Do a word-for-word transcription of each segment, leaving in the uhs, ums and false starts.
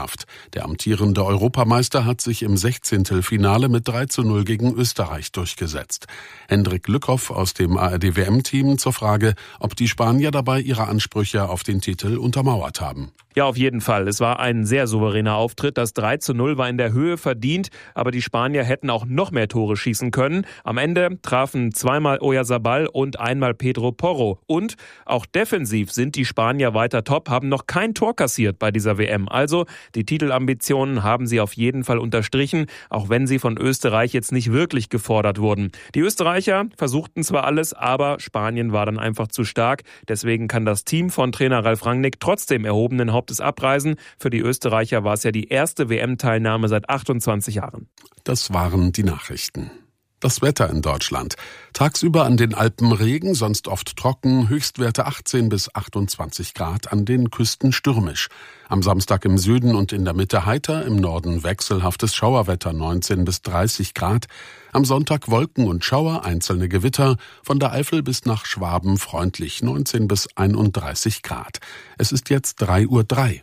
geschafft. Der amtierende Europameister hat sich im Sechzehntelfinale mit drei zu null gegen Österreich durchgesetzt. Hendrik Lückhoff aus dem A R D-W M-Team zur Frage, ob die Spanier dabei ihre Ansprüche auf den Titel untermauert haben. Ja, auf jeden Fall. Es war ein sehr souveräner Auftritt. Das drei zu null war in der Höhe verdient, aber die Spanier hätten auch noch mehr Tore schießen können. Am Ende trafen zweimal Oyarzabal und einmal Pedro Porro. Und auch defensiv sind die Spanier weiter top, haben noch kein Tor kassiert bei dieser W M. Also die Titelambitionen haben sie auf jeden Fall unterstrichen, auch wenn sie von Österreich jetzt nicht wirklich gefordert wurden. Die Österreicher versuchten zwar alles, aber Spanien war dann einfach zu stark. Deswegen kann das Team von Trainer Ralf Rangnick trotzdem erhobenen Hauptes abreisen. Für die Österreicher war es ja die erste W M-Teilnahme seit achtundzwanzig Jahren. Das waren die Nachrichten. Das Wetter in Deutschland. Tagsüber an den Alpen Regen, sonst oft trocken, Höchstwerte achtzehn bis achtundzwanzig Grad, an den Küsten stürmisch. Am Samstag im Süden und in der Mitte heiter, im Norden wechselhaftes Schauerwetter neunzehn bis dreißig Grad. Am Sonntag Wolken und Schauer, einzelne Gewitter, von der Eifel bis nach Schwaben freundlich neunzehn bis einunddreißig Grad. Es ist jetzt drei Uhr drei.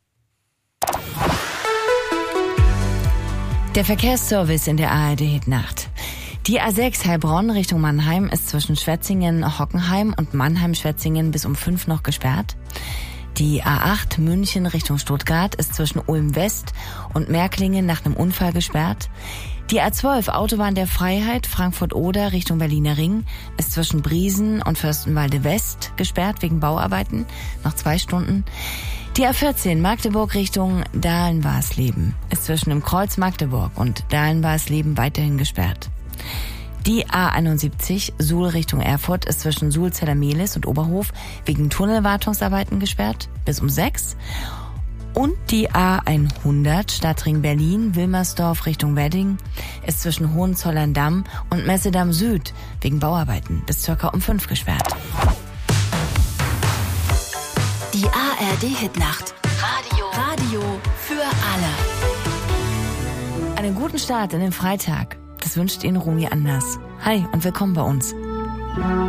Der Verkehrsservice in der A R D-Nacht. Die A sechs Heilbronn Richtung Mannheim ist zwischen Schwetzingen-Hockenheim und Mannheim-Schwetzingen bis um fünf noch gesperrt. Die A acht München Richtung Stuttgart ist zwischen Ulm West und Märklingen nach einem Unfall gesperrt. Die A zwölf Autobahn der Freiheit Frankfurt-Oder Richtung Berliner Ring ist zwischen Briesen und Fürstenwalde West gesperrt wegen Bauarbeiten, noch zwei Stunden. Die A vierzehn Magdeburg Richtung Dahlen-Warsleben ist zwischen dem Kreuz Magdeburg und Dahlen-Warsleben weiterhin gesperrt. Die A einundsiebzig Suhl Richtung Erfurt ist zwischen Suhl-Zellermehlis und Oberhof wegen Tunnelwartungsarbeiten gesperrt bis um sechs. Und die A hundert Stadtring Berlin Wilmersdorf Richtung Wedding ist zwischen Hohenzollern-Damm und Messedamm Süd wegen Bauarbeiten bis circa um fünf gesperrt. Die A R D-Hitnacht. Radio. Radio für alle. Einen guten Start in den Freitag. Das wünscht Ihnen Romy Anders. Hi und willkommen bei uns.